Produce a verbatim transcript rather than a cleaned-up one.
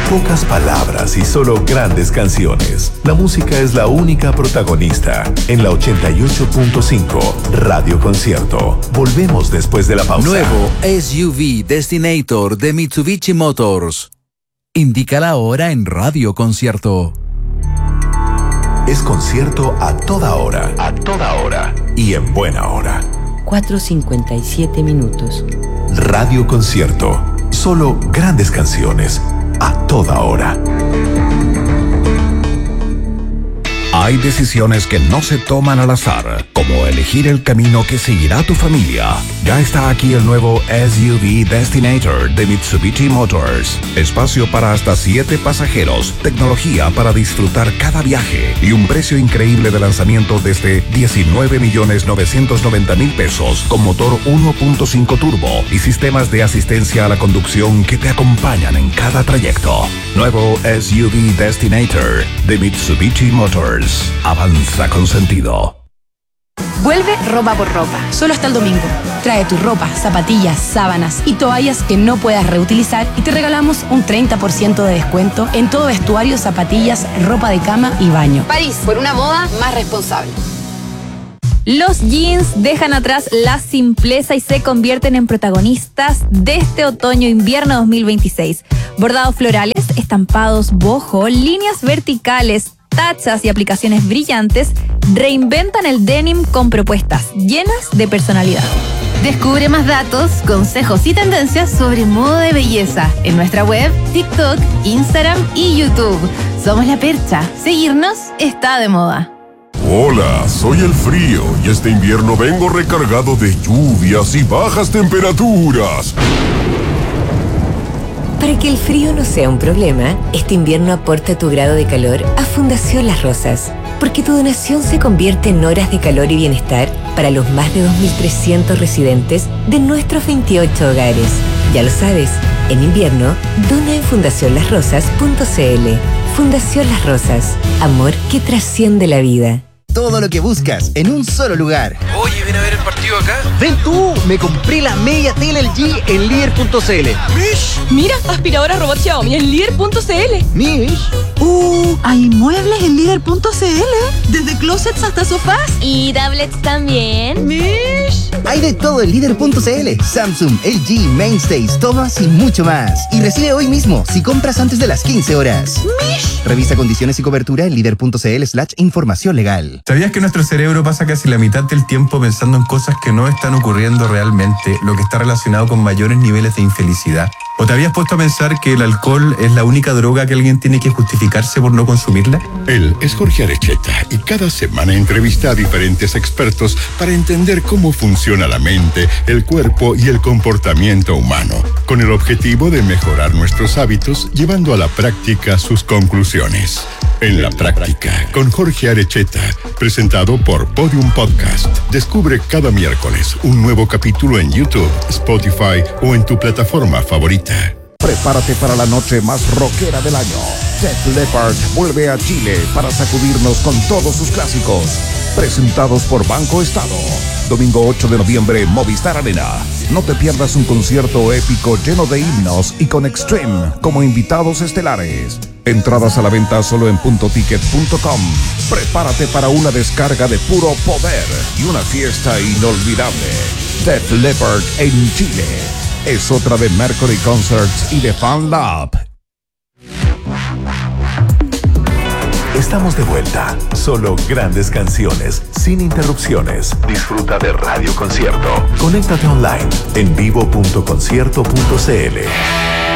Pocas palabras y solo grandes canciones. La música es la única protagonista. En la ochenta y ocho punto cinco, Radio Concierto. Volvemos después de la pausa. Nuevo S U V Destinator de Mitsubishi Motors. Indica la hora en Radio Concierto. Es concierto a toda hora. A toda hora. Y en buena hora. cuatro cincuenta y siete minutos. Radio Concierto. Solo grandes canciones. A toda hora. Hay decisiones que no se toman al azar, como elegir el camino que seguirá tu familia. Ya está aquí el nuevo S U V Destinator de Mitsubishi Motors. Espacio para hasta siete pasajeros, tecnología para disfrutar cada viaje y un precio increíble de lanzamiento desde diecinueve millones novecientos noventa mil pesos con motor uno punto cinco turbo y sistemas de asistencia a la conducción que te acompañan en cada trayecto. Nuevo S U V Destinator de Mitsubishi Motors. Avanza con sentido. Vuelve Ropa por Ropa, solo hasta el domingo. Trae tu ropa, zapatillas, sábanas y toallas que no puedas reutilizar y te regalamos un treinta por ciento de descuento en todo vestuario, zapatillas, ropa de cama y baño. París, por una moda más responsable. Los jeans dejan atrás la simpleza y se convierten en protagonistas de este otoño-invierno dos mil veintiséis. Bordados florales, estampados boho, líneas verticales, tachas y aplicaciones brillantes reinventan el denim con propuestas llenas de personalidad. Descubre más datos, consejos y tendencias sobre moda de belleza en nuestra web, TikTok, Instagram y YouTube. Somos La Percha. Seguirnos está de moda. Hola, soy el frío y este invierno vengo recargado de lluvias y bajas temperaturas. Para que el frío no sea un problema, este invierno aporta tu grado de calor a Fundación Las Rosas, porque tu donación se convierte en horas de calor y bienestar para los más de dos mil trescientos residentes de nuestros veintiocho hogares. Ya lo sabes, en invierno, dona en fundación las rosas punto c l. Fundación Las Rosas, amor que trasciende la vida. Todo lo que buscas en un solo lugar. Oye, ven a ver el partido acá. Ven tú, me compré la media tele L G en líder punto c l. Mish. Mira, aspiradora robot Xiaomi en líder punto c l. Mish. Uh, hay muebles en líder punto c l. Desde closets hasta sofás. Y tablets también. Mish. Hay de todo en líder punto c l. Samsung, L G, Mainstays, Thomas y mucho más. Y recibe hoy mismo si compras antes de las quince horas. Mish. Revisa condiciones y cobertura en líder punto c l slash información legal. ¿Sabías que nuestro cerebro pasa casi la mitad del tiempo pensando en cosas que no están ocurriendo realmente, lo que está relacionado con mayores niveles de infelicidad? ¿O te habías puesto a pensar que el alcohol es la única droga que alguien tiene que justificarse por no consumirla? Él es Jorge Arecheta y cada semana entrevista a diferentes expertos para entender cómo funciona la mente, el cuerpo y el comportamiento humano, con el objetivo de mejorar nuestros hábitos llevando a la práctica sus conclusiones. En la práctica, con Jorge Arecheta, presentado por Podium Podcast. Descubre cada miércoles un nuevo capítulo en YouTube, Spotify o en tu plataforma favorita. Prepárate para la noche más rockera del año. Def Leppard vuelve a Chile para sacudirnos con todos sus clásicos. Presentados por Banco Estado. Domingo ocho de noviembre, Movistar Arena. No te pierdas un concierto épico lleno de himnos y con Extreme como invitados estelares. Entradas a la venta solo en punto ticket punto com. Prepárate para una descarga de puro poder y una fiesta inolvidable. Def Leppard en Chile. Es otra de Mercury Concerts y de Fan Lab. Estamos de vuelta. Solo grandes canciones, sin interrupciones. Disfruta de Radio Concierto. Conéctate online en vivo punto concierto punto c l.